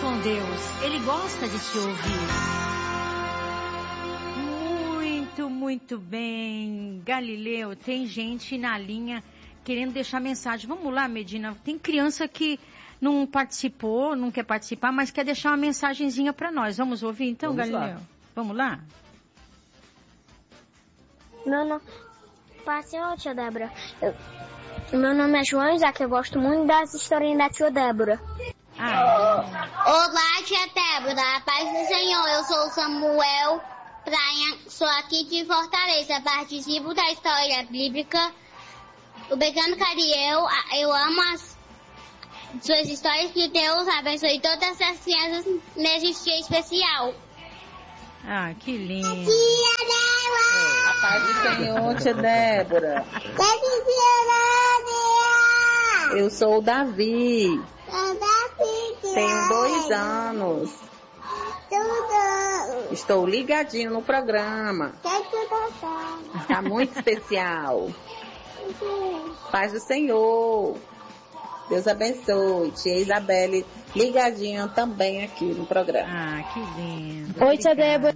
com Deus. Ele gosta de te ouvir. Muito bem. Galileu, tem gente na linha querendo deixar mensagem. Vamos lá, Medina. Tem criança que não participou, não quer participar, mas quer deixar uma mensagenzinha para nós. Vamos ouvir então, Vamos Galileu? lá. Vamos lá? Passeio, tia Débora. Meu nome é João Isaac, eu gosto muito das historinhas da tia Débora. Olá, tia Débora, a paz do Senhor, eu sou o Samuel Praia, sou aqui de Fortaleza, participo da história bíblica. O Beijando Cariel, eu amo as suas histórias, que Deus abençoe todas as crianças nesse dia especial. Ah, que lindo. Tia Débora! A paz do Senhor, tia Débora. Eu sou o Davi. Tenho 2 anos. Estou ligadinho no programa. Tá muito especial. Paz do Senhor. Deus abençoe. Tia Isabelle ligadinha também aqui no programa. Ah, que lindo. Oi, tia Débora.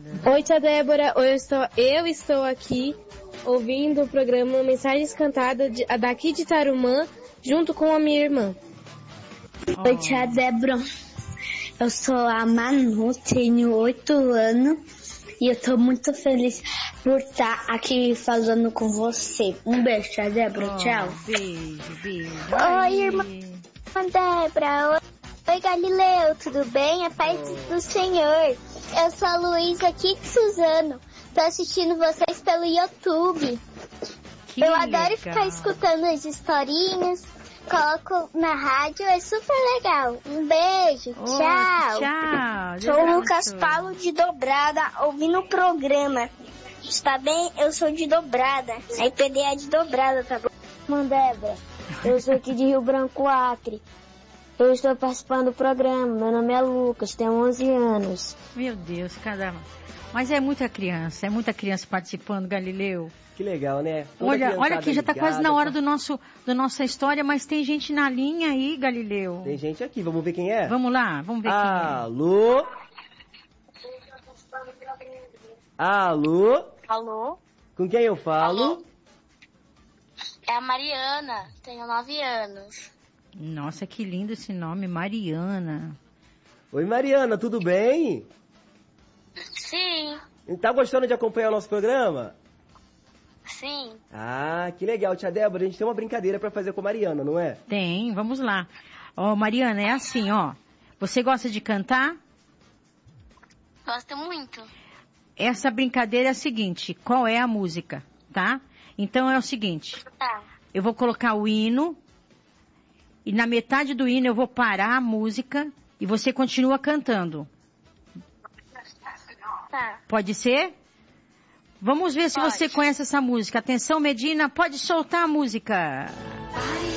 Eu estou aqui ouvindo o programa Mensagens Cantadas daqui de Tarumã, junto com a minha irmã. Oi, tia Débora. Eu sou a Manu, tenho 8 anos e eu tô muito feliz por estar aqui falando com você. Um beijo, tia Débora. Tchau. Beijo. Oi, irmã Débora. Oi, Galileu. Tudo bem? A paz do Senhor. Eu sou a Luísa aqui de Suzano. Tô assistindo vocês pelo YouTube. Eu adoro ficar escutando as historinhas. Coloco na rádio, é super legal. Um beijo, tchau. Tchau. Sou o Lucas Paulo de Dobrada, ouvindo o programa. Está bem? Eu sou de Dobrada. A IPD é de Dobrada, tá bom? Mandébora, eu sou aqui de Rio Branco, Acre. Eu estou participando do programa. Meu nome é Lucas, tenho 11 anos. Meu Deus, Mas é muita criança participando, Galileu. Que legal, né? Olha aqui, já tá quase na hora da nossa história, mas tem gente na linha aí, Galileu. Tem gente aqui, vamos ver quem é? Vamos lá, vamos ver quem é. Alô? Alô? Com quem eu falo? Alô? É a Mariana, tenho 9 anos. Nossa, que lindo esse nome, Mariana. Oi, Mariana, tudo bem? Sim, Tá gostando de acompanhar o nosso programa? sim. Ah, que legal, tia Débora, a gente tem uma brincadeira pra fazer com a Mariana, não é? Tem, vamos lá. Ó, Mariana, é assim, ó. Você gosta de cantar? Gosto muito. Essa brincadeira é a seguinte, qual é a música, tá? Então é o seguinte, Tá. eu vou colocar o hino, e na metade do hino eu vou parar a música, e você continua cantando. Tá. Pode ser? Vamos ver se você conhece essa música. Atenção, Medina, pode soltar a música.